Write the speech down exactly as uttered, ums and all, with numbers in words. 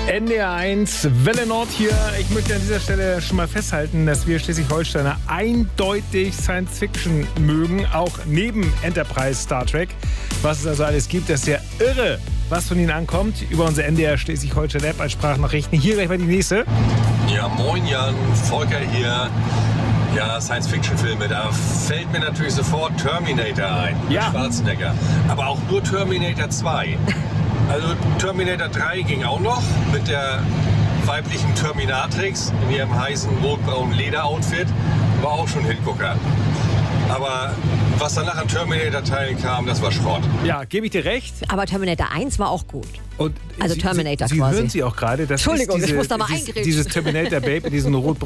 N D R eins, Welle Nord hier. Ich möchte an dieser Stelle schon mal festhalten, dass wir Schleswig-Holsteiner eindeutig Science Fiction mögen, auch neben Enterprise Star Trek. Was es also alles gibt, das ist ja irre, was von Ihnen ankommt. Über unsere N D R Schleswig-Holstein-App als Sprachnachrichten. Hier gleich mal die nächste. Ja, moin Jan, Volker hier. Ja, Science-Fiction-Filme, da fällt mir natürlich sofort Terminator ein. Ja. Schwarzenegger. Aber auch nur Terminator zwei. Also Terminator drei ging auch noch mit der weiblichen Terminatrix in ihrem heißen rot-braunen Lederoutfit. War auch schon Hingucker. Aber was danach an Terminator-Teilen kam, das war Schrott. Ja, gebe ich dir recht. Aber Terminator eins war auch gut. Und Also Sie- Terminator Sie, Sie quasi. hören Sie auch gerade. Das Entschuldigung, ist diese, ich muss da mal dieses, eingrätschen. dieses Terminator-Babe in diesen rot